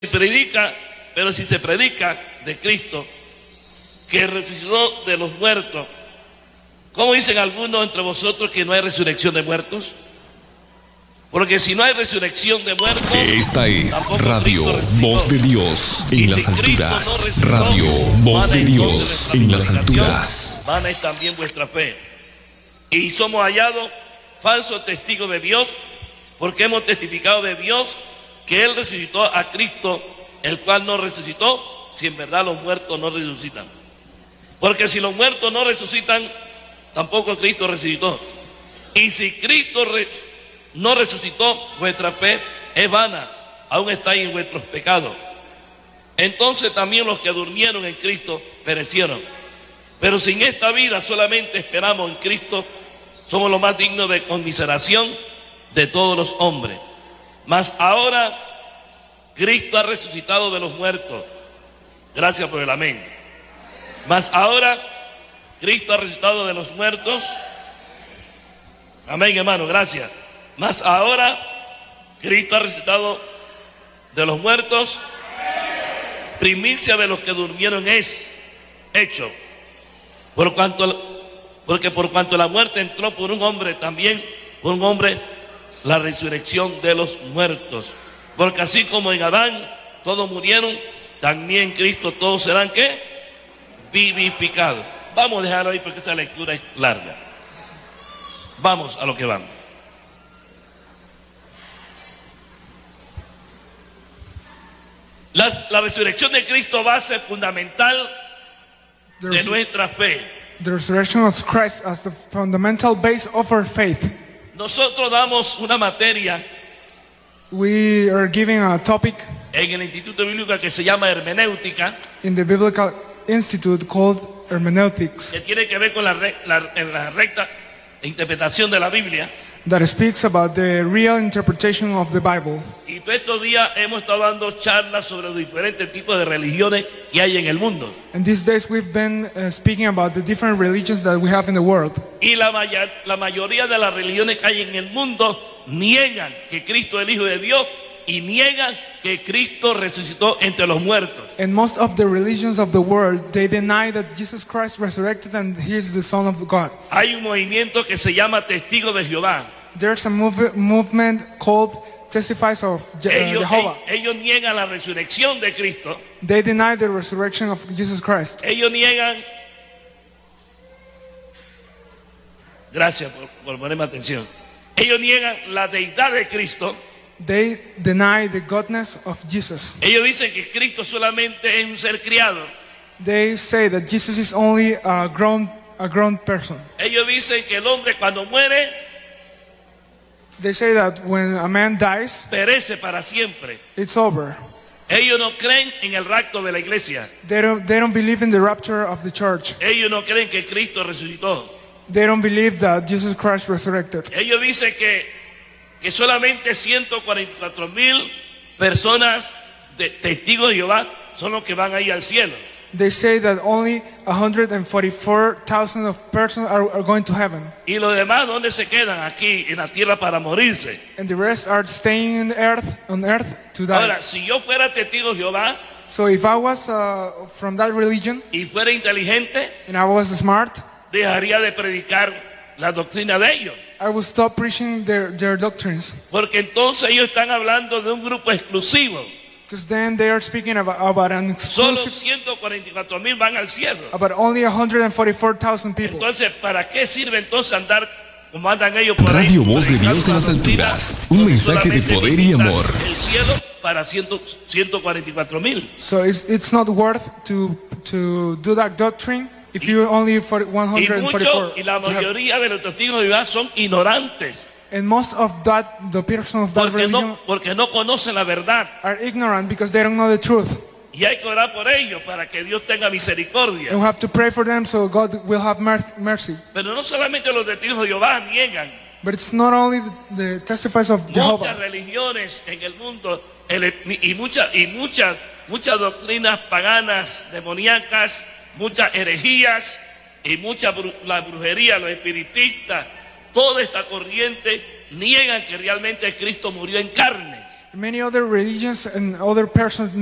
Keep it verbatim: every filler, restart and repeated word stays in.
predica, pero si se predica de Cristo, que resucitó de los muertos, ¿cómo dicen algunos entre vosotros que no hay resurrección de muertos? Porque si no hay resurrección de muertos, esta es Radio Voz de Dios en y las si Cristo no alturas. resucitó, Radio Voz vana de es Dios vuestra en las predicación, alturas. vana es también vuestra fe. Y somos hallados falsos testigos de Dios, porque hemos testificado de Dios que Él resucitó a Cristo, el cual no resucitó, si en verdad los muertos no resucitan. Porque si los muertos no resucitan, tampoco Cristo resucitó. Y si Cristo resucitó, no resucitó, vuestra fe es vana, aún estáis en vuestros pecados. Entonces también los que durmieron en Cristo perecieron. Pero si en esta vida solamente esperamos en Cristo, somos los más dignos de conmiseración de todos los hombres. Mas ahora Cristo ha resucitado de los muertos. Gracias por el amén. Mas ahora Cristo ha resucitado de los muertos. Amén, hermano, gracias. Mas ahora Cristo ha resucitado de los muertos, primicia de los que durmieron es hecho. Por cuanto, porque por cuanto la muerte entró por un hombre, también por un hombre la resurrección de los muertos. Porque así como en Adán todos murieron, también en Cristo todos serán ¿qué? Vivificados. Vamos a dejarlo ahí porque esa lectura es larga. Vamos a lo que vamos. La, la resurrección de Cristo va a ser fundamental de nuestra fe. The resurrection of Christ as the fundamental base of our faith. Nosotros damos una materia We are giving a topic en el Instituto Bíblico que se llama hermenéutica, in the Biblical Institute called hermeneutics, que tiene que ver con la, re, la, la recta interpretación de la Biblia. that speaks about the real interpretation of the Bible. Y todos estos días hemos estado dando charlas sobre los diferentes tipos de religiones que hay en el mundo. And these days we've been uh, speaking about the different religions that we have in the world. Y la, maya, la mayoría de las religiones que hay en el mundo niegan que Cristo es el Hijo de Dios y niegan que Cristo resucitó entre los muertos. And most of the religions of the world, they deny that Jesus Christ resurrected and he is the Son of God. Hay un movimiento que se llama Testigos de Jehová. There's a move, movement called Testifiers of Je- uh, Ellos, Jehovah. ellos niegan la resurrección de Cristo. They deny the resurrection of Jesus Christ. Ellos niegan. Gracias por, por ponerme atención. Ellos niegan la deidad de Cristo. They deny the godness of Jesus. Ellos dicen que Cristo solamente es un ser criado. They say that Jesus is only a grown, a grown person. Ellos dicen que el hombre cuando muere They say that when a man dies, perece para siempre. it's over. Ellos no creen en el rapto de la iglesia. They don't, they don't believe in the rapture of the church. Ellos no creen que Cristo resucitó. They don't believe that Jesus Christ resurrected. Ellos dicen que, que solamente ciento cuarenta y cuatro mil personas de testigos de Jehová son los que van a ir al cielo. They say that only one hundred forty-four thousand of persons are, are going to heaven. Y los demás, ¿dónde se quedan? Aquí en la tierra para morirse. And the rest are staying in earth, on earth to die. Ahora, si yo fuera testigo de Jehová So if I was uh, from that religion y fuera inteligente, and I was smart, dejaría de predicar la doctrina de ellos. I would stop preaching their, their doctrines. Porque entonces ellos están hablando de un grupo exclusivo. Because then they are speaking about, about an Solo exclusive, ciento cuarenta y cuatro mil van al cielo. about only one hundred forty-four thousand people. Entonces, ¿para qué sirve entonces andar como andan ellos por ahí? Radio Voz de predicando Dios en las la doctrina? alturas. Un mensaje de Solamente poder y limita amor. El cielo para ciento cuarenta y cuatro mil. So it's, it's not worth to, to do that doctrine if you only for Y one hundred forty-four. muchos, y la to have- mayoría de los testigos de Jehová son ignorantes. And most of that, the person of that Porque religion no, porque no conocen la verdad. are ignorant because they don't know the truth. Y hay que orar por ellos para que Dios tenga misericordia. And we have to pray for them so God will have mer- mercy. Pero no solamente los testigos de Jehová niegan. But it's not only the, the testifiers of Muchas Jehovah. religiones en el mundo el- y muchas y muchas muchas doctrinas paganas, demoníacas, muchas herejías y mucha bru- la brujería, los espiritistas, toda esta corriente niegan que realmente Cristo murió en carne. Many other religions and other persons